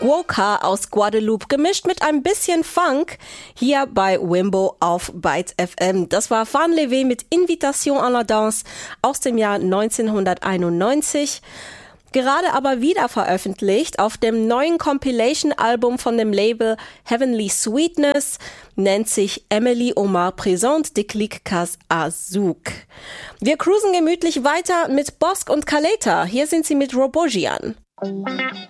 Fukuoka aus Guadeloupe, gemischt mit ein bisschen Funk, hier bei Wimbo auf Bytes FM. Das war Van Levé mit Invitation à la Danse aus dem Jahr 1991. Gerade aber wieder veröffentlicht auf dem neuen Compilation-Album von dem Label Heavenly Sweetness, nennt sich Emily Omar Présente de Clique Cas Azouk. Wir cruisen gemütlich weiter mit Bosk und Kaleta. Hier sind sie mit Robogian.